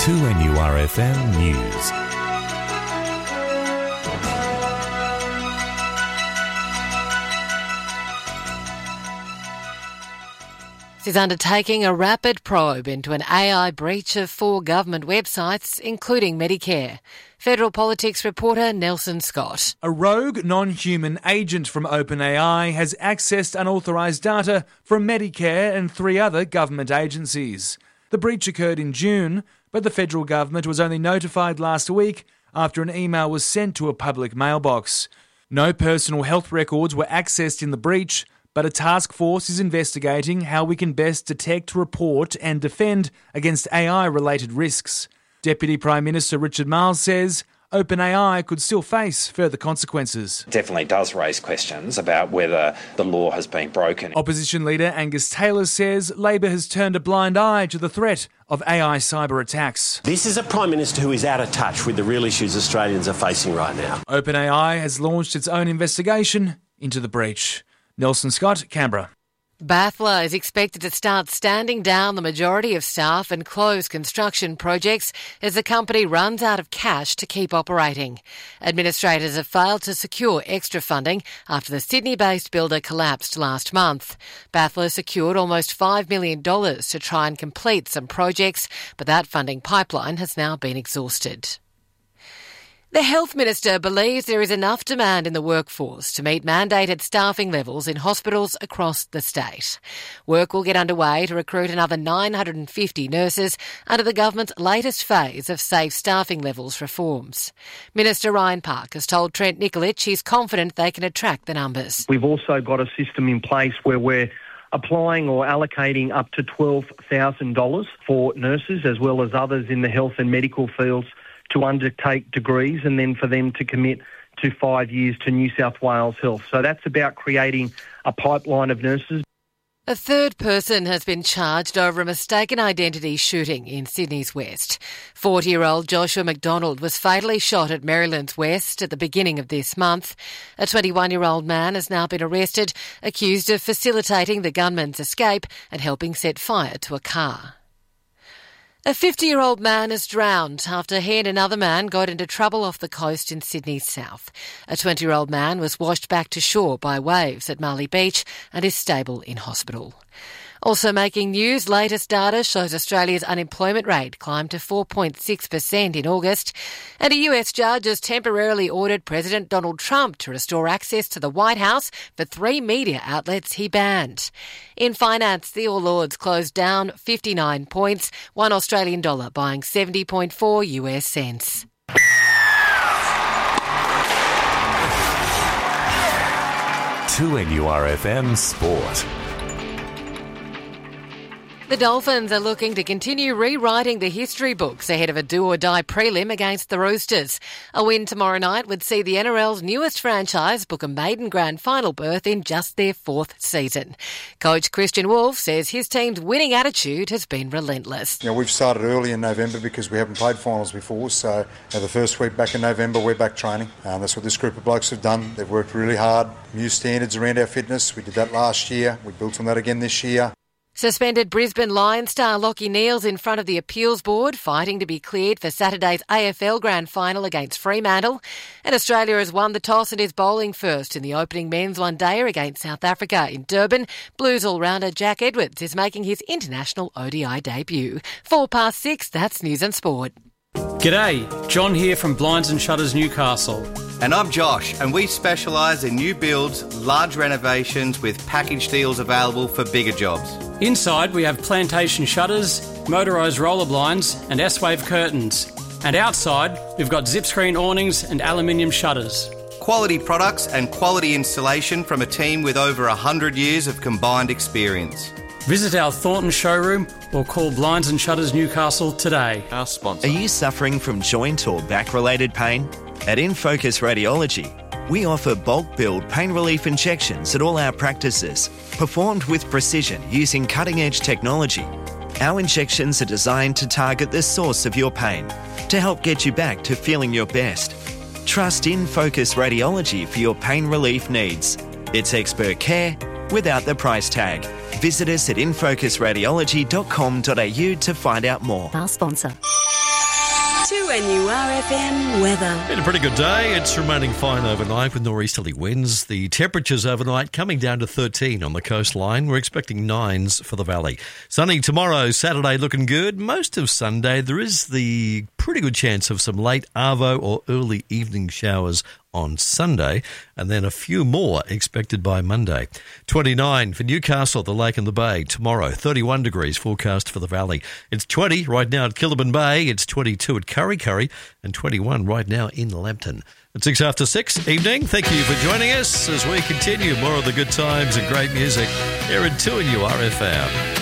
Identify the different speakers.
Speaker 1: 2NURFM News.
Speaker 2: Is undertaking a rapid probe into an AI breach of 4 government websites, including Medicare. Federal Politics reporter Nelson Scott.
Speaker 3: A rogue non-human agent from OpenAI has accessed unauthorised data from Medicare and 3 other government agencies. The breach occurred in June, but the federal government was only notified last week after an email was sent to a public mailbox. No personal health records were accessed in the breach, but a task force is investigating how we can best detect, report and defend against AI-related risks. Deputy Prime Minister Richard Marles says OpenAI could still face further consequences.
Speaker 4: Definitely does raise questions about whether the law has been broken.
Speaker 3: Opposition leader Angus Taylor says Labor has turned a blind eye to the threat of AI cyber attacks.
Speaker 5: This is a Prime Minister who is out of touch with the real issues Australians are facing right now.
Speaker 3: OpenAI has launched its own investigation into the breach. Nelson Scott, Canberra.
Speaker 2: Bathla is expected to start standing down the majority of staff and close construction projects as the company runs out of cash to keep operating. Administrators have failed to secure extra funding after the Sydney-based builder collapsed last month. Bathla secured almost $5 million to try and complete some projects, but that funding pipeline has now been exhausted. The Health Minister believes there is enough demand in the workforce to meet mandated staffing levels in hospitals across the state. Work will get underway to recruit another 950 nurses under the government's latest phase of safe staffing levels reforms. Minister Ryan Park has told Trent Nikolic he's confident they can attract the numbers.
Speaker 6: We've also got a system in place where we're applying or allocating up to $12,000 for nurses as well as others in the health and medical fields to undertake degrees and then for them to commit to 5 years to New South Wales Health. So that's about creating a pipeline of nurses.
Speaker 2: A third person has been charged over a mistaken identity shooting in Sydney's West. 40-year-old Joshua McDonald was fatally shot at Maryland's West at the beginning of this month. A 21-year-old man has now been arrested, accused of facilitating the gunman's escape and helping set fire to a car. A 50-year-old man is drowned after he and another man got into trouble off the coast in Sydney's south. A 20-year-old man was washed back to shore by waves at Marley Beach and is stable in hospital. Also making news, latest data shows Australia's unemployment rate climbed to 4.6% in August, and a US judge has temporarily ordered President Donald Trump to restore access to the White House for 3 media outlets he banned. In finance, the All Ords closed down 59 points, $1 Australian dollar buying 70.4 US cents.
Speaker 1: To NURFM Sport.
Speaker 2: The Dolphins are looking to continue rewriting the history books ahead of a do-or-die prelim against the Roosters. A win tomorrow night would see the NRL's newest franchise book a maiden grand final berth in just their 4th season. Coach Christian Wolf says his team's winning attitude has been relentless.
Speaker 7: We've started early in November because we haven't played finals before, so the first week back in November we're back training. That's what this group of blokes have done. They've worked really hard, new standards around our fitness. We did that last year. We built on that again this year.
Speaker 2: Suspended Brisbane Lions star Lachie Neale's in front of the appeals board, fighting to be cleared for Saturday's AFL Grand Final against Fremantle. And Australia has won the toss and is bowling first in the opening men's one-dayer against South Africa in Durban. Blues all-rounder Jack Edwards is making his international ODI debut. 6:04, that's News and Sport.
Speaker 8: G'day, John here from Blinds and Shutters Newcastle.
Speaker 9: And I'm Josh, and we specialise in new builds, large renovations with package deals available for bigger jobs.
Speaker 8: Inside we have plantation shutters, motorised roller blinds and S-Wave curtains. And outside we've got zip screen awnings and aluminium shutters.
Speaker 9: Quality products and quality installation from a team with over 100 years of combined experience.
Speaker 8: Visit our Thornton showroom or call Blinds and Shutters Newcastle today.
Speaker 10: Our sponsor.
Speaker 11: Are you suffering from joint or back-related pain? At InFocus Radiology, we offer bulk build pain relief injections at all our practices, performed with precision using cutting-edge technology. Our injections are designed to target the source of your pain to help get you back to feeling your best. Trust InFocus Radiology for your pain relief needs. It's expert care without the price tag. Visit us at infocusradiology.com.au to find out more.
Speaker 12: Our sponsor.
Speaker 10: 2NURFM weather.
Speaker 12: Been a pretty good day. It's remaining fine overnight with nor'easterly winds. The temperatures overnight coming down to 13 on the coastline. We're expecting 9s for the valley. Sunny tomorrow, Saturday looking good. Most of Sunday, there is the pretty good chance of some late arvo or early evening showers on Sunday, and then a few more expected by Monday. 29 for Newcastle, the Lake and the Bay tomorrow. 31 degrees forecast for the valley. It's 20 right now at Killaban Bay. It's 22 at Kurri Kurri and 21 right now in Lambton. At 6 after 6 evening. Thank you for joining us as we continue more of the good times and great music here at 2NURFM.